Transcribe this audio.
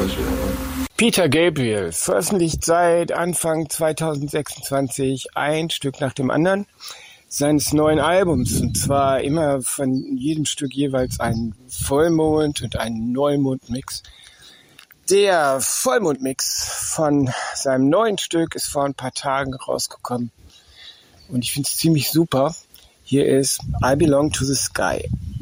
Peter Gabriel veröffentlicht seit Anfang 2026 ein Stück nach dem anderen seines neuen Albums, und zwar immer von jedem Stück jeweils ein Vollmond- und ein Neumond-Mix. Der Vollmond-Mix von seinem neuen Stück ist vor ein paar Tagen rausgekommen und ich finde es ziemlich super. Hier ist I Belong to the Sky.